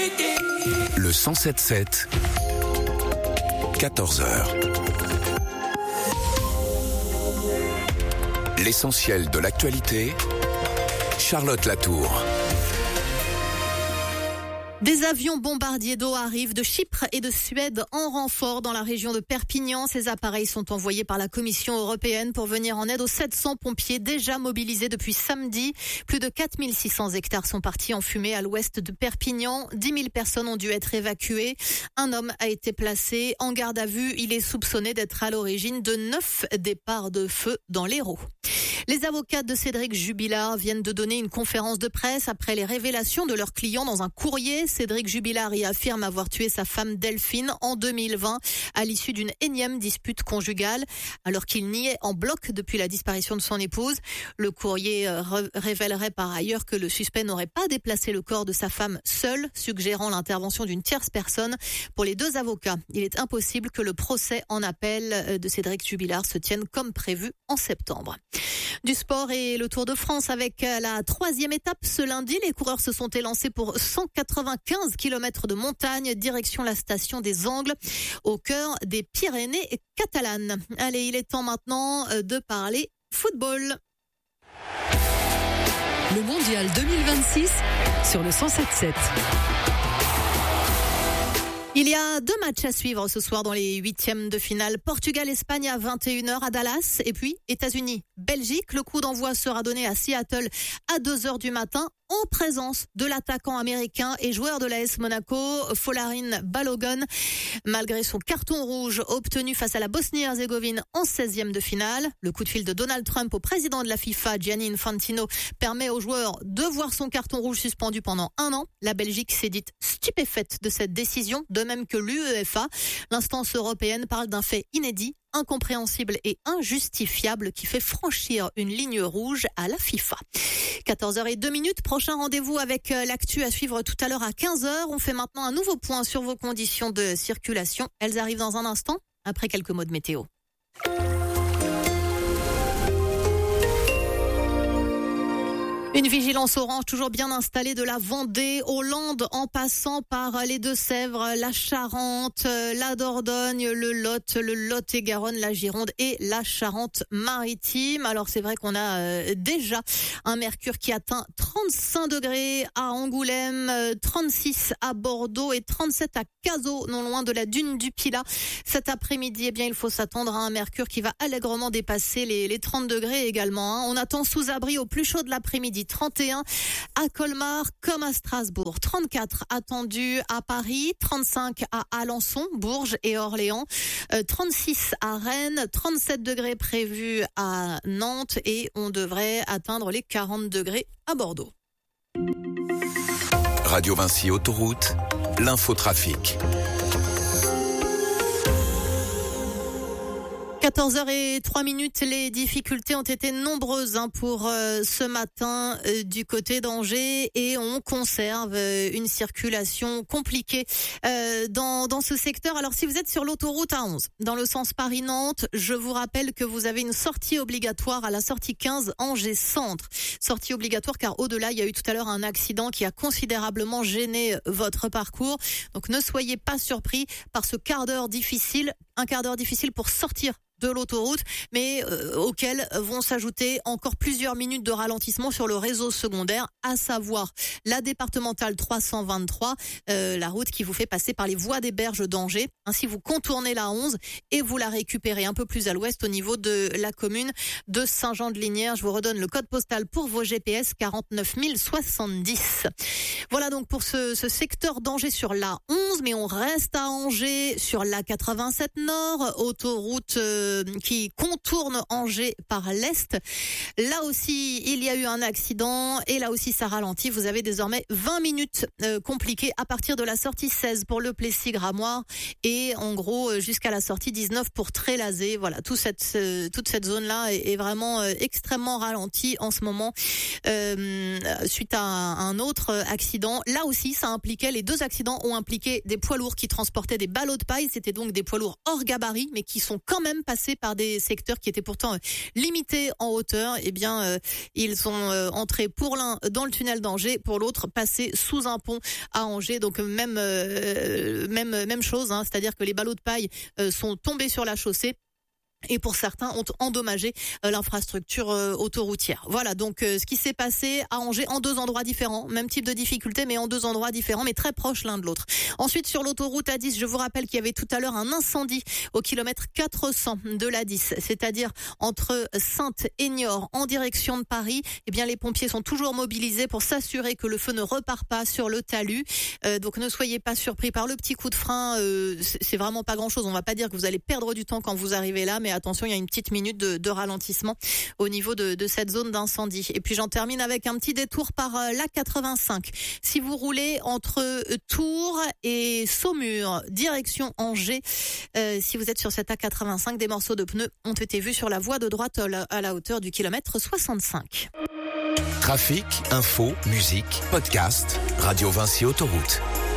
Le 107.7, 14h. L'essentiel de l'actualité, Charlotte Latour. Des avions bombardiers d'eau arrivent de Chypre et de Suède en renfort dans la région de Perpignan. Ces appareils sont envoyés par la Commission européenne pour venir en aide aux 700 pompiers déjà mobilisés depuis samedi. Plus de 4600 hectares sont partis en fumée à l'ouest de Perpignan. 10 000 personnes ont dû être évacuées. Un homme a été placé en garde à vue. Il est soupçonné d'être à l'origine de 9 départs de feu dans l'Hérault. Les avocats de Cédric Jubilard viennent de donner une conférence de presse après les révélations de leurs clients dans un courrier. Cédric Jubilard y affirme avoir tué sa femme Delphine en 2020 à l'issue d'une énième dispute conjugale, alors qu'il niait en bloc depuis la disparition de son épouse. Le courrier révélerait par ailleurs que le suspect n'aurait pas déplacé le corps de sa femme seul, suggérant l'intervention d'une tierce personne. Pour les deux avocats, il est impossible que le procès en appel de Cédric Jubilard se tienne comme prévu en septembre. Du sport et le Tour de France avec la 3e étape ce lundi. Les coureurs se sont élancés pour 195 km de montagne, direction la station des Angles, au cœur des Pyrénées catalanes. Allez, il est temps maintenant de parler football. Le Mondial 2026 sur le 107.7. Il y a 2 matchs à suivre ce soir dans les 8e de finale. Portugal-Espagne à 21h à Dallas et puis États-Unis-Belgique. Le coup d'envoi sera donné à Seattle à 2h du matin en présence de l'attaquant américain et joueur de l'AS Monaco, Folarin Balogun. Malgré son carton rouge obtenu face à la Bosnie-Herzégovine en 16e de finale, le coup de fil de Donald Trump au président de la FIFA, Gianni Infantino, permet au joueur de voir son carton rouge suspendu pendant 1 an. La Belgique s'est dite stupéfaite de cette décision, de même que l'UEFA. L'instance européenne parle d'un fait inédit, incompréhensible et injustifiable qui fait franchir une ligne rouge à la FIFA. 14h02, prochain rendez-vous avec l'actu à suivre tout à l'heure à 15h. On fait maintenant un nouveau point sur vos conditions de circulation. Elles arrivent dans un instant, après quelques mots de météo. Une vigilance orange toujours bien installée de la Vendée aux Landes en passant par les Deux-Sèvres, la Charente, la Dordogne, le Lot-et-Garonne, la Gironde et la Charente-Maritime. Alors c'est vrai qu'on a déjà un mercure qui atteint 35 degrés à Angoulême, 36 à Bordeaux et 37 à Cazaux, non loin de la dune du Pilat. Cet après-midi, eh bien, il faut s'attendre à un mercure qui va allègrement dépasser les 30 degrés également. On attend sous abri au plus chaud de l'après-midi. 31 à Colmar comme à Strasbourg, 34 attendus à Paris, 35 à Alençon, Bourges et Orléans, 36 à Rennes, 37 degrés prévus à Nantes et on devrait atteindre les 40 degrés à Bordeaux. Radio Vinci Autoroute, l'infotrafic. 14h03, les difficultés ont été nombreuses pour ce matin du côté d'Angers et on conserve une circulation compliquée dans ce secteur. Alors si vous êtes sur l'autoroute A11 dans le sens Paris-Nantes, je vous rappelle que vous avez une sortie obligatoire à la sortie 15 Angers Centre. Sortie obligatoire car au-delà, il y a eu tout à l'heure un accident qui a considérablement gêné votre parcours. Donc ne soyez pas surpris par ce quart d'heure difficile, un quart d'heure difficile pour sortir de l'autoroute, mais auxquels vont s'ajouter encore plusieurs minutes de ralentissement sur le réseau secondaire, à savoir la départementale 323, la route qui vous fait passer par les voies des Berges d'Angers. Ainsi, vous contournez la 11 et vous la récupérez un peu plus à l'ouest au niveau de la commune de Saint-Jean-de-Lignières. Je vous redonne le code postal pour vos GPS, 49 070. Voilà donc pour ce secteur d'Angers sur la 11, mais on reste à Angers sur la 87 Nord, autoroute qui contourne Angers par l'est. Là aussi, il y a eu un accident et là aussi ça ralentit. Vous avez désormais 20 minutes compliquées à partir de la sortie 16 pour le Plessis-Gramoire et en gros jusqu'à la sortie 19 pour Trélazé. Voilà, toute cette zone-là est vraiment extrêmement ralentie en ce moment suite à un autre accident. Là aussi, ça impliquait, les deux accidents ont impliqué des poids lourds qui transportaient des ballots de paille. C'était donc des poids lourds hors gabarit mais qui sont quand même passés passer par des secteurs qui étaient pourtant limités en hauteur. Eh bien, ils sont entrés pour l'un dans le tunnel d'Angers, pour l'autre passé sous un pont à Angers. Donc même chose, hein, c'est-à-dire que les ballots de paille sont tombés sur la chaussée. Et pour certains ont endommagé l'infrastructure autoroutière. Voilà donc ce qui s'est passé à Angers en 2 endroits différents, même type de difficulté mais en 2 endroits différents mais très proches l'un de l'autre. Ensuite sur l'autoroute A10, je vous rappelle qu'il y avait tout à l'heure un incendie au kilomètre 400 de l'A10, c'est-à-dire entre Saintes et Niort en direction de Paris. Eh bien les pompiers sont toujours mobilisés pour s'assurer que le feu ne repart pas sur le talus. Donc ne soyez pas surpris par le petit coup de frein, c'est vraiment pas grand-chose. On va pas dire que vous allez perdre du temps quand vous arrivez là, mais attention, il y a une petite minute de ralentissement au niveau de cette zone d'incendie. Et puis j'en termine avec un petit détour par l'A85. Si vous roulez entre Tours et Saumur, direction Angers, si vous êtes sur cette A85, des morceaux de pneus ont été vus sur la voie de droite à la hauteur du kilomètre 65. Trafic, info, musique, podcast, Radio Vinci Autoroute.